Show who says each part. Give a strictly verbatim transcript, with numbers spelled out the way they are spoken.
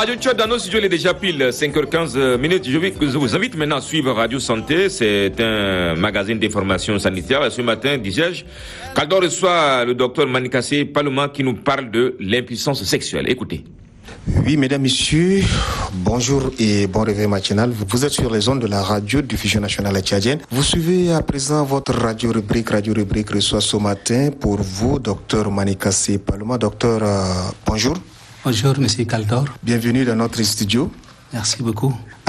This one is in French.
Speaker 1: Radio Tchad, dans nos studios, il est déjà pile cinq heures quinze minutes. Je vous invite maintenant à suivre Radio Santé. C'est un magazine d'information sanitaire. Ce matin, disais-je, Kaldor reçoit le docteur Manikassé Paloma qui nous parle de l'impuissance sexuelle. Écoutez.
Speaker 2: Oui, mesdames, messieurs, bonjour et bon réveil matinal. Vous êtes sur les ondes de la radio diffusion nationale tchadienne. Vous suivez à présent votre radio rubrique. Radio rubrique reçoit ce matin pour vous, docteur Manikassé Paloma. Docteur, euh, bonjour.
Speaker 3: Bonjour, monsieur Kaldor.
Speaker 2: Bienvenue dans notre studio.
Speaker 3: Merci beaucoup.